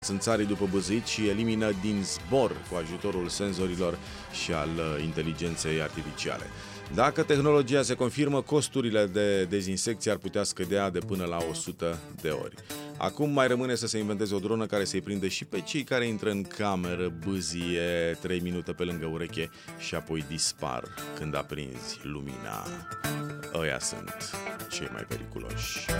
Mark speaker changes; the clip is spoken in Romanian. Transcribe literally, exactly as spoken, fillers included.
Speaker 1: țânțarii după băzuit și elimină din zbor cu ajutorul senzorilor și al inteligenței artificiale. Dacă tehnologia se confirmă, costurile de dezinsecție ar putea scădea de până la o sută de ori. Acum mai rămâne să se inventeze o dronă care să-i prinde și pe cei care intră în cameră, bâzie trei minute pe lângă ureche și apoi dispar când aprinzi lumina. Ăia sunt cei mai periculoși.